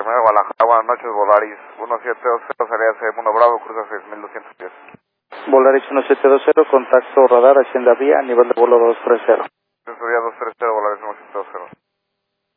Terminal Guadalajara, buenas noches, Volaris 1720, salida C1 Bravo, cruza 6210. Volaris 1720, contacto radar, Hacienda Vía, nivel de vuelo 230.